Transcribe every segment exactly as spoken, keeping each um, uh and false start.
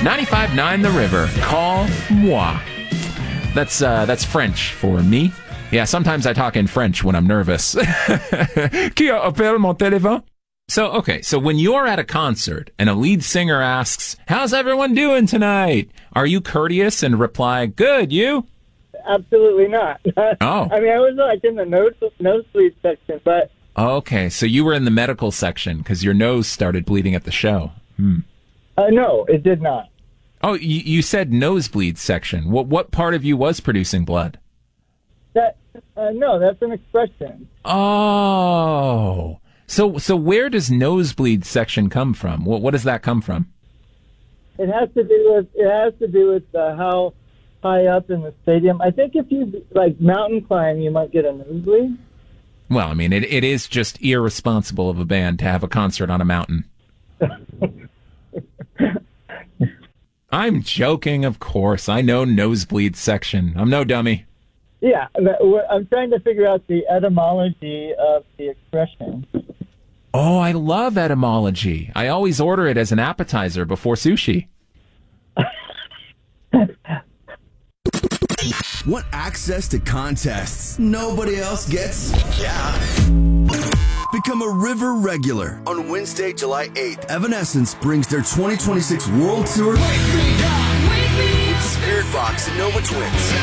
ninety-five point nine The River. Call moi. That's uh, that's French for me. Yeah, sometimes I talk in French when I'm nervous. Qui appelle mon téléphone? So, okay, so when you're at a concert and a lead singer asks, how's everyone doing tonight? Are you courteous and reply, good, you? Absolutely not. Oh. I mean, I was like in the nose, nosebleed section, but... Okay, so you were in the medical section because your nose started bleeding at the show. Hmm. Uh, no, it did not. Oh, you, you said nosebleed section. What what part of you was producing blood? That uh, no, that's an expression. Oh. So so where does nosebleed section come from? What what does that come from? It has to do with it has to do with uh, how high up in the stadium. I think if you like mountain climb, you might get a nosebleed. Well, I mean, it it is just irresponsible of a band to have a concert on a mountain. I'm joking, of course. I know nosebleed section. I'm no dummy. Yeah, I'm trying to figure out the etymology of the expression. Oh, I love etymology. I always order it as an appetizer before sushi. Want access to contests nobody else gets? Yeah. Become a River regular. On Wednesday, July eighth, Evanescence brings their twenty twenty-six World Tour with Spirit Box and Nova Twins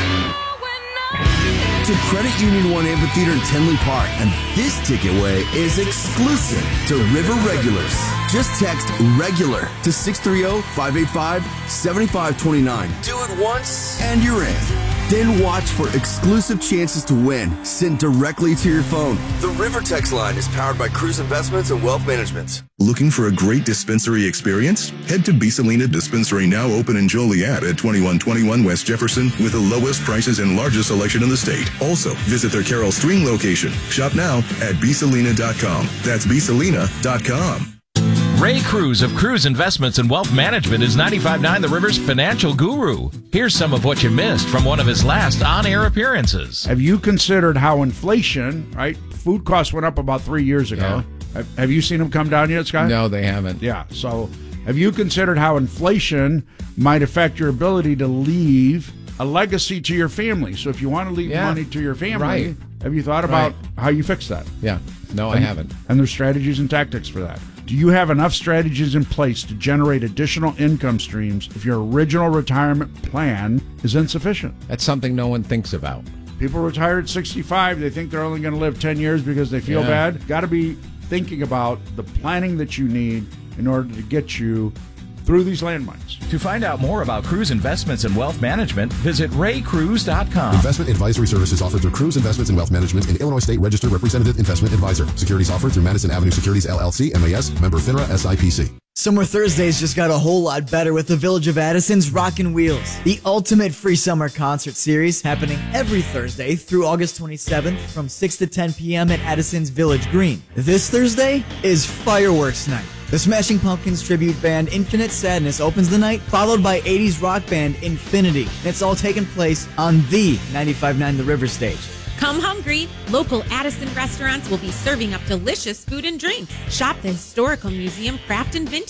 to Credit Union One Amphitheater in Tinley Park. And this ticket way is exclusive to River regulars. Just text REGULAR to six three zero, five eight five, seven five two nine. Do it once and you're in. Then watch for exclusive chances to win sent directly to your phone. The River text line is powered by Cruise Investments and Wealth Management. Looking for a great dispensary experience? Head to Bisalina Dispensary, now open in Joliet at twenty-one twenty-one West Jefferson with the lowest prices and largest selection in the state. Also, visit their Carroll Stream location. Shop now at bisalina dot com. That's bisalina dot com. Ray Cruz of Cruz Investments and Wealth Management is ninety-five point nine The River's financial guru. Here's some of what you missed from one of his last on-air appearances. Have you considered how inflation, right? Food costs went up about three years ago. Yeah. Have, have you seen them come down yet, Scott? No, they haven't. Yeah. So have you considered how inflation might affect your ability to leave a legacy to your family? So if you want to leave Yeah. money to your family, Right. have you thought about Right. how you fix that? Yeah. No, I And- haven't. And there's strategies and tactics for that. Do you have enough strategies in place to generate additional income streams if your original retirement plan is insufficient? That's something no one thinks about. People retire at sixty-five. They think they're only going to live ten years because they feel Yeah. bad. Got to be thinking about the planning that you need in order to get you through these landmines. To find out more about Cruz Investments and Wealth Management, visit ray cruz dot com. Investment advisory services offered through Cruz Investments and Wealth Management, an Illinois State Registered Representative Investment Advisor. Securities offered through Madison Avenue Securities L L C, M A S, member FINRA S I P C. Summer Thursdays just got a whole lot better with the Village of Addison's Rockin' Wheels, the ultimate free summer concert series happening every Thursday through August twenty-seventh from six to ten p.m. at Addison's Village Green. This Thursday is fireworks night. The Smashing Pumpkins tribute band Infinite Sadness opens the night, followed by eighties rock band Infinity. And it's all taking place on the ninety-five point nine The River stage. Come hungry. Local Addison restaurants will be serving up delicious food and drinks. Shop the Historical Museum Craft and Vintage